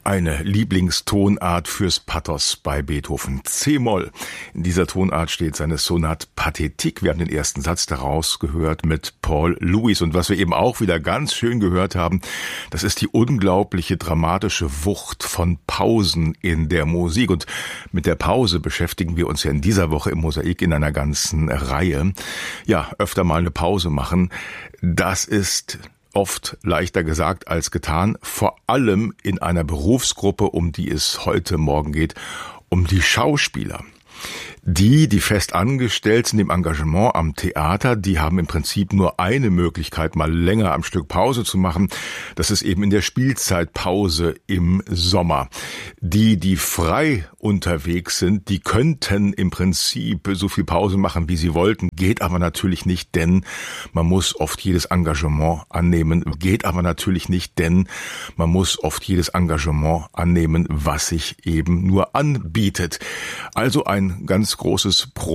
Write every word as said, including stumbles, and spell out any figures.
Eine Lieblingstonart fürs Pathos bei Beethoven, C-Moll. In dieser Tonart steht seine Sonate Pathétique. Wir haben den ersten Satz daraus gehört mit Paul Lewis. Und was wir eben auch wieder ganz schön gehört haben, das ist die unglaubliche dramatische Wucht von Pausen in der Musik. Und mit der Pause beschäftigen wir uns ja in dieser Woche im Mosaik in einer ganzen Reihe. Ja, öfter mal eine Pause machen, das ist oft leichter gesagt als getan, vor allem in einer Berufsgruppe, um die es heute Morgen geht, um die Schauspieler. Die, die fest angestellt sind im Engagement am Theater, die haben im Prinzip nur eine Möglichkeit, mal länger am Stück Pause zu machen. Das ist eben in der Spielzeitpause im Sommer. Die, die frei unterwegs sind, die könnten im Prinzip so viel Pause machen, wie sie wollten. Geht aber natürlich nicht, denn man muss oft jedes Engagement annehmen. Geht aber natürlich nicht, denn man muss oft jedes Engagement annehmen, was sich eben nur anbietet. Also ein ganz großes Problem.